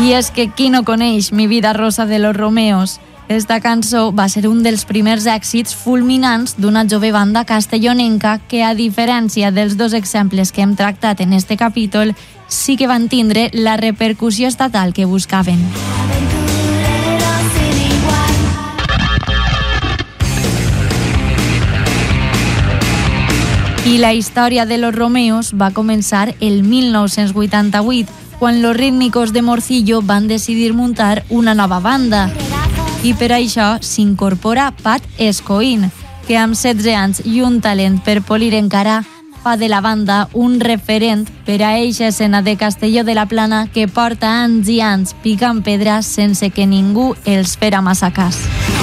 I és que qui no coneix Mi vida rosa de los Romeos? Esta cançó va ser un dels primers èxits fulminants d'una jove banda castellonenca que, a diferència dels dos exemples que hem tractat en este capítol, sí que van tindre la repercussió estatal que buscaven. I la història de los Romeos va començar el 1988, quan los rítmicos de Morcillo van decidir muntar una nova banda. I per això s'incorpora Pat Escoín, que amb 16 anys i un talent per polir encara, fa de la banda un referent per a eixa escena de Castelló de la Plana que porta anys i anys picant pedres sense que ningú els fera massa cas.